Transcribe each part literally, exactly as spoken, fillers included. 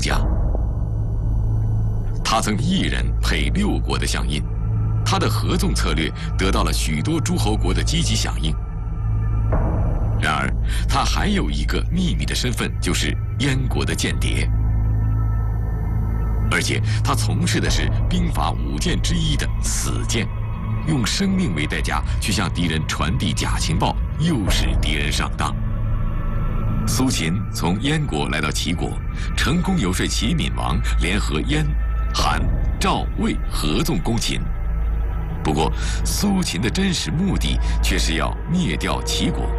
家。他曾一人配六国的相印，他的合纵策略得到了许多诸侯国的积极响应。然而，他还有一个秘密的身份，就是燕国的间谍。而且，他从事的是兵法五剑之一的死剑，用生命为代价去向敌人传递假情报，诱使敌人上当。苏秦从燕国来到齐国，成功游说齐闵王联合燕、韩、赵、魏合纵攻秦。不过，苏秦的真实目的却是要灭掉齐国。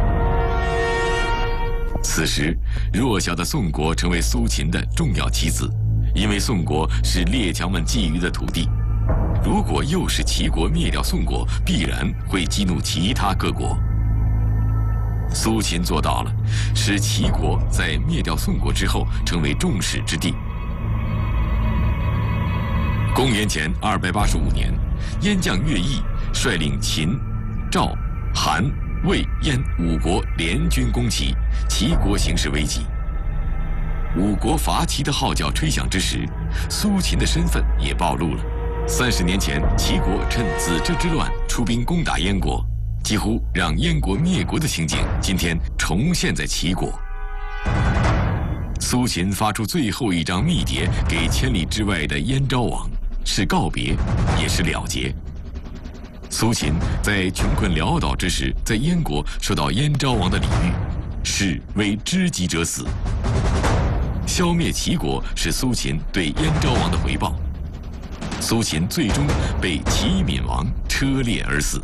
此时，弱小的宋国成为苏秦的重要棋子，因为宋国是列强们觊觎的土地。如果诱使齐国灭掉宋国，必然会激怒其他各国。苏秦做到了，使齐国在灭掉宋国之后成为众矢之的。公元前二百八十五年，燕将乐毅率领秦、赵、韩、魏、燕五国联军攻齐，齐国形势危急。五国伐齐的号角吹响之时，苏秦的身份也暴露了。三十年前，齐国趁子之之乱出兵攻打燕国，几乎让燕国灭国的情景，今天重现在齐国。苏秦发出最后一张密牒给千里之外的燕昭王，是告别，也是了结。苏秦在穷困潦倒之时，在燕国受到燕昭王的礼遇，是为知己者死。消灭齐国是苏秦对燕昭王的回报。苏秦最终被齐闵王车裂而死。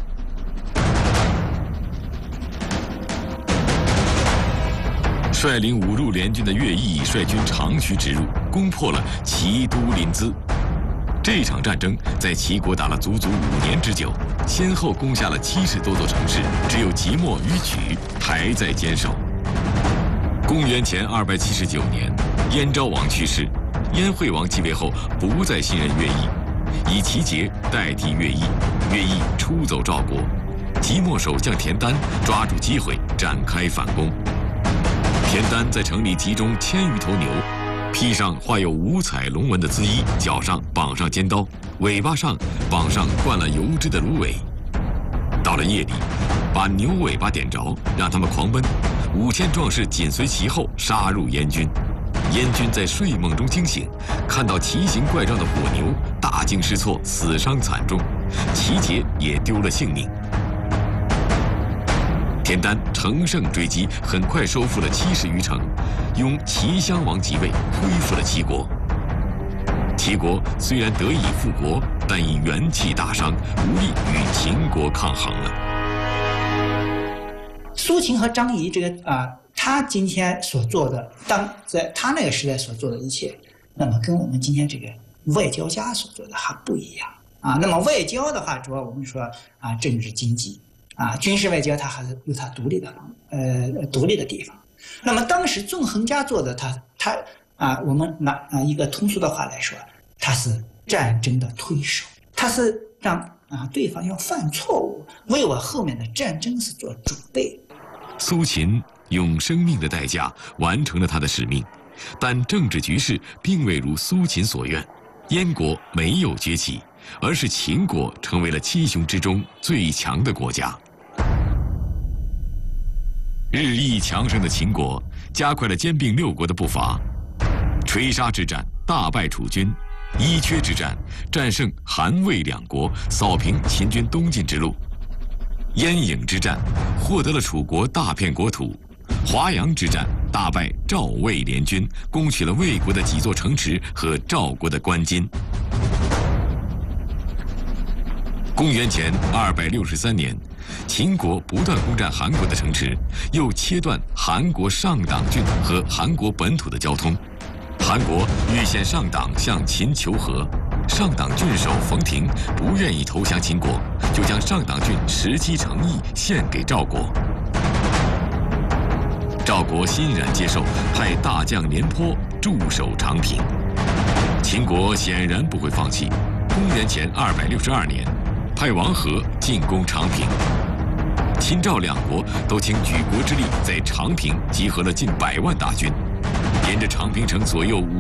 率领五路联军的乐毅率军长驱直入，攻破了齐都临淄。这场战争在齐国打了足足五年之久，先后攻下了七十多座城市，只有即墨与曲还在坚守。公元前二百七十九年，燕昭王去世，燕惠王继位后不再信任乐毅，以齐节代替乐毅。乐毅出走赵国，即墨守将田丹抓住机会展开反攻。田丹在城里集中千余头牛，披上画有五彩龙纹的缁衣，脚上绑上尖刀，尾巴上绑上灌了油脂的芦苇。到了夜里，把牛尾巴点着，让他们狂奔。五千壮士紧随其后，杀入燕军。燕军在睡梦中惊醒，看到奇形怪状的火牛，大惊失措，死伤惨重，齐节也丢了性命。田丹乘胜追击，很快收复了七十余城，拥齐襄王即位，恢复了齐国。齐国虽然得以复国，但已元气大伤，无力与秦国抗衡了。 苏秦和张仪这个啊、呃，他今天所做的，当在他那个时代所做的一切，那么跟我们今天这个外交家所做的还不一样啊。那么外交的话，主要我们说啊，政治经济啊，军事外交它还是有它独立的呃独立的地方。那么当时纵横家做的他，他他啊，我们拿啊一个通俗的话来说，他是战争的推手，他是让啊对方要犯错误，为我后面的战争是做准备。 苏秦用生命的代价完成了他的使命，但政治局势并未如苏秦所愿，燕国没有崛起，而是秦国成为了七雄之中最强的国家。日益强盛的秦国加快了兼并六国的步伐，垂沙之战大败楚军，伊阙之战战胜韩魏两国，扫平秦军东进之路。鄢郢之战获得了楚国大片国土，华阳之战大败赵魏联军，攻取了魏国的几座城池和赵国的关津。公元前二百六十三年，秦国不断攻占韩国的城池，又切断韩国上党郡和韩国本土的交通。韩国欲献上党向秦求和，上党郡守冯亭不愿意投降秦国，就将上党郡十七城邑献给赵国。赵国欣然接受，派大将廉颇驻守长平。秦国显然不会放弃。公元前二百六十二年，派王和进攻长平。秦赵两国都倾举国之力，在长平集合了近百万大军，沿着长平城左右